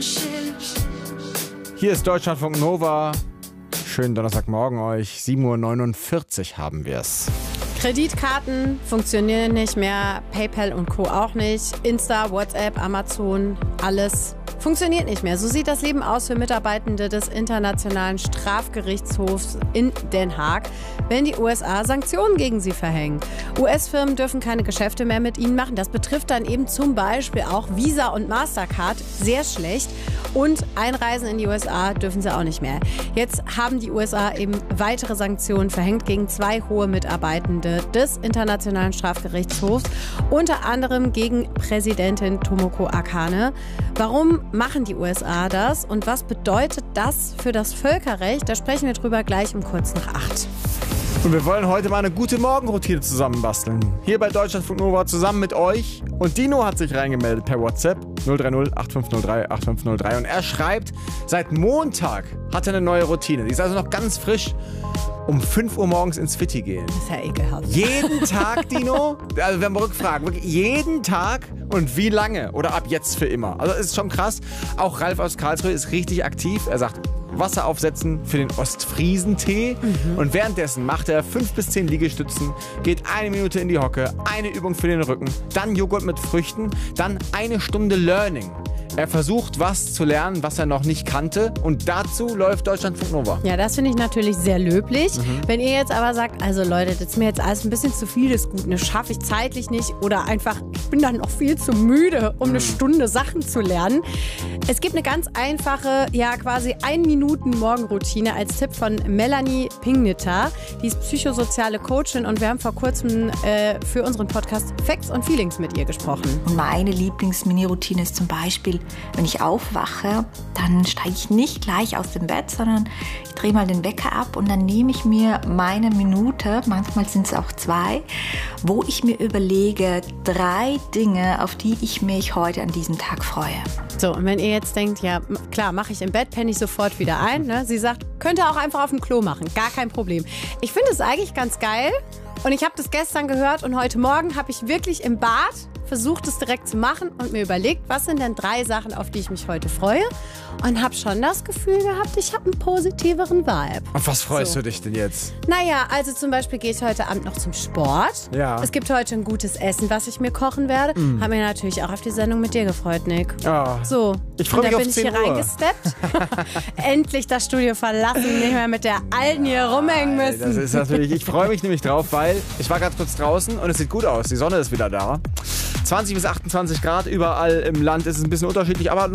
Hier ist Deutschlandfunk Nova. Schönen Donnerstagmorgen euch. 7:49 Uhr haben wir es. Kreditkarten funktionieren nicht mehr, PayPal und Co. auch nicht. Insta, WhatsApp, Amazon, alles funktioniert nicht mehr. So sieht das Leben aus für Mitarbeitende des Internationalen Strafgerichtshofs in Den Haag, wenn die USA Sanktionen gegen sie verhängen. US-Firmen dürfen keine Geschäfte mehr mit ihnen machen. Das betrifft dann eben zum Beispiel auch Visa und Mastercard. Sehr schlecht. Und einreisen in die USA dürfen sie auch nicht mehr. Jetzt haben die USA eben weitere Sanktionen verhängt gegen 2 hohe Mitarbeitende des Internationalen Strafgerichtshofs, unter anderem gegen Präsidentin Tomoko Akane. Warum machen die USA das und was bedeutet das für das Völkerrecht? Da sprechen wir drüber gleich um kurz nach 8. Und wir wollen heute mal eine gute Morgenroutine zusammenbasteln. Hier bei Deutschlandfunk Nova zusammen mit euch. Und Dino hat sich reingemeldet per WhatsApp 030 8503 8503. Und er schreibt, seit Montag hat er eine neue Routine. Die ist also noch ganz frisch. Um 5 Uhr morgens ins Fitti gehen. Das ist ja ekelhaft. Jeden Tag, Dino? Also wir haben Rückfragen. Wirklich jeden Tag? Und wie lange? Oder ab jetzt für immer? Also ist schon krass. Auch Ralf aus Karlsruhe ist richtig aktiv. Er sagt, Wasser aufsetzen für den Ostfriesentee. Und währenddessen macht er 5 bis 10 Liegestützen, geht 1 Minute in die Hocke, eine Übung für den Rücken, dann Joghurt mit Früchten, dann 1 Stunde Learning. Er versucht, was zu lernen, was er noch nicht kannte. Und dazu läuft Deutschlandfunk Nova. Ja, das finde ich natürlich sehr löblich. Wenn ihr jetzt aber sagt, also Leute, das ist mir jetzt alles ein bisschen zu viel des Guten, das schaffe ich zeitlich nicht oder einfach, ich bin dann noch viel zu müde, um eine Stunde Sachen zu lernen. Es gibt eine ganz einfache, ja quasi 1 Minuten Morgenroutine als Tipp von Melanie Pingnitter. Die ist psychosoziale Coachin und wir haben vor kurzem für unseren Podcast Facts und Feelings mit ihr gesprochen. Und meine Lieblings-Mini-Routine ist zum Beispiel, wenn ich aufwache, dann steige ich nicht gleich aus dem Bett, sondern ich drehe mal den Wecker ab und dann nehme ich mir meine Minute, manchmal sind es auch 2, wo ich mir überlege, 3 Dinge, auf die ich mich heute an diesem Tag freue. So, und wenn ihr jetzt denkt, ja klar, mache ich im Bett, penne ich sofort wieder ein. Ne? Sie sagt, könnt ihr auch einfach auf dem Klo machen, gar kein Problem. Ich finde es eigentlich ganz geil und ich habe das gestern gehört und heute Morgen habe ich wirklich im Bad versucht, es direkt zu machen und mir überlegt, was sind denn 3 Sachen, auf die ich mich heute freue und habe schon das Gefühl gehabt, ich habe einen positiveren Vibe. Auf was freust du dich denn jetzt? Naja, also zum Beispiel gehe ich heute Abend noch zum Sport. Ja. Es gibt heute ein gutes Essen, was ich mir kochen werde. Habe mich natürlich auch auf die Sendung mit dir gefreut, Nick. Oh. So, Ich freue mich auf und da bin 10 ich hier Uhr. reingesteppt. Endlich das Studio verlassen, nicht mehr mit der Alten hier rumhängen müssen. Das ist natürlich, ich freue mich nämlich drauf, weil ich war gerade kurz draußen und es sieht gut aus. Die Sonne ist wieder da. 20 bis 28 Grad, überall im Land ist es ein bisschen unterschiedlich, aber